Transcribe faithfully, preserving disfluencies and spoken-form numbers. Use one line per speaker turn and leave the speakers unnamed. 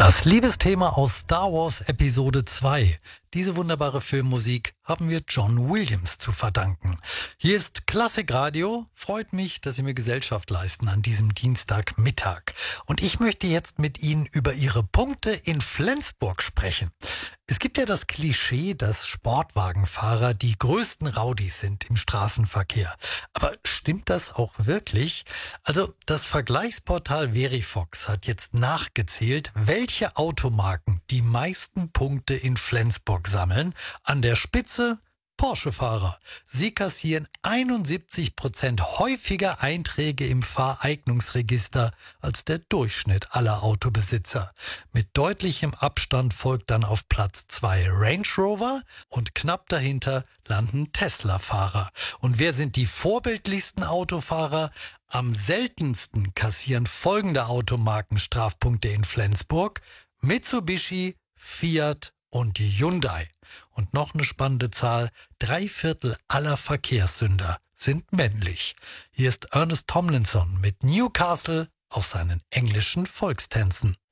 Das Liebesthema aus Star Wars Episode zwei. Diese wunderbare Filmmusik haben wir John Williams zu verdanken. Hier ist Klassikradio. Freut mich, dass Sie mir Gesellschaft leisten an diesem Dienstagmittag. Und ich möchte jetzt mit Ihnen über Ihre Punkte in Flensburg sprechen. Es gibt ja das Klischee, dass Sportwagenfahrer die größten Rowdies sind im Straßenverkehr. Aber stimmt das auch wirklich? Also das Vergleichsportal Verifox hat jetzt nachgezählt, welche Automarken die meisten Punkte in Flensburg sammeln. An der Spitze Porsche-Fahrer. Sie kassieren einundsiebzig Prozent häufiger Einträge im Fahreignungsregister als der Durchschnitt aller Autobesitzer. Mit deutlichem Abstand folgt dann auf Platz zwei Range Rover und knapp dahinter landen Tesla-Fahrer. Und wer sind die vorbildlichsten Autofahrer? Am seltensten kassieren folgende Automarken Strafpunkte in Flensburg: Mitsubishi, Fiat und Hyundai. Und noch eine spannende Zahl: Drei Viertel aller Verkehrssünder sind männlich. Hier ist Ernest Tomlinson mit Newcastle auf seinen englischen Volkstänzen.